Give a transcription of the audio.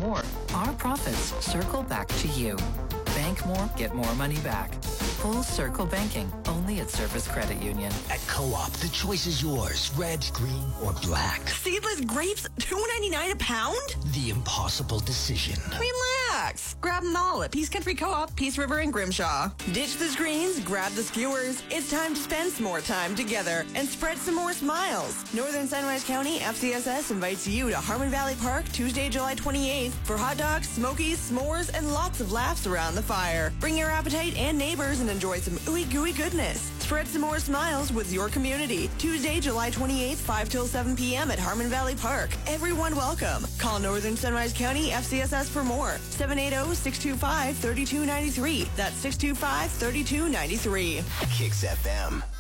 more, our profits circle back to you. Bank more, get more money back. Full Circle Banking, only at Service Credit Union. At Co-op, the choice is yours. Red, green, or black. Seedless grapes, $2.99 a pound? The impossible decision. Relax. Grab them all at Peace Country Co-op, Peace River, and Grimshaw. Ditch the screens, grab the skewers. It's time to spend some more time together and spread some more smiles. Northern Sunrise County FCSS invites you to Harmon Valley Park Tuesday, July 28th for hot dogs, smokies, s'mores, and lots of laughs around the fire. Bring your appetite and neighbors and enjoy some ooey-gooey goodness. Spread some more smiles with your community. Tuesday, July 28th, 5 till 7 p.m. at Harmon Valley Park. Everyone welcome. Call Northern Sunrise County FCSS for more. 780-625-3293. That's 625-3293. Kicks FM.